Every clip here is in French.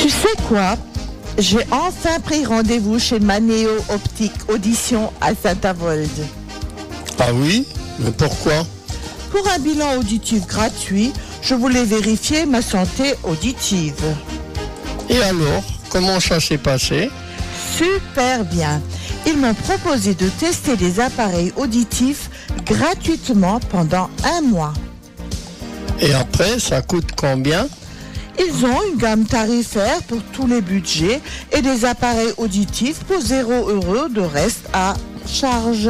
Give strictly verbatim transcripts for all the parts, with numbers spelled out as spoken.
Tu sais quoi? J'ai enfin pris rendez-vous chez Manéo Optique Audition à Saint-Avold. Ah oui? Mais pourquoi? Pour un bilan auditif gratuit, je voulais vérifier ma santé auditive. Et alors, comment ça s'est passé? Super bien. Ils m'ont proposé de tester des appareils auditifs gratuitement pendant un mois. Et après, ça coûte combien? Ils ont une gamme tarifaire pour tous les budgets et des appareils auditifs pour zéro euro de reste à charge.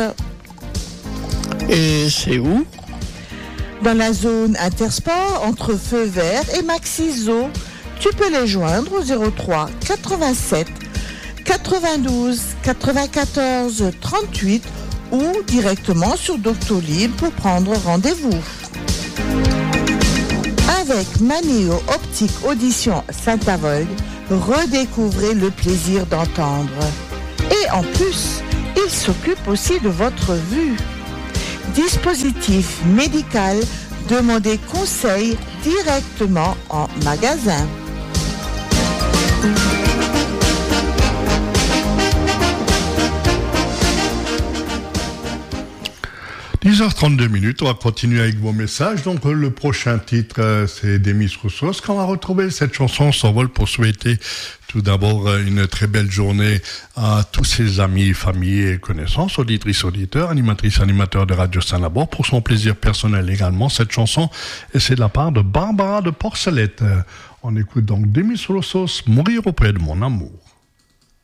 Et c'est où? Dans la zone Intersport entre Feu Vert et Maxiso. Tu peux les joindre au zéro trois quatre-vingt-sept quatre-vingt-douze quatre-vingt-quatorze trente-huit ou directement sur Doctolib pour prendre rendez-vous. Avec Manéo Optique Audition Saint-Avold, redécouvrez le plaisir d'entendre. Et en plus, il s'occupe aussi de votre vue. Dispositif médical, demandez conseil directement en magasin. dix heures trente-deux minutes, on va continuer avec vos messages. Donc le prochain titre, euh, c'est Demis Roussos. Quand on va retrouver cette chanson, on s'envole pour souhaiter tout d'abord une très belle journée à tous ses amis, familles et connaissances, auditrices, auditeurs, animatrices, animateurs de Radio Saint-Labor. Pour son plaisir personnel également, cette chanson, et c'est de la part de Barbara de Porcelette. On écoute donc Demis Roussos, Mourir auprès de mon amour.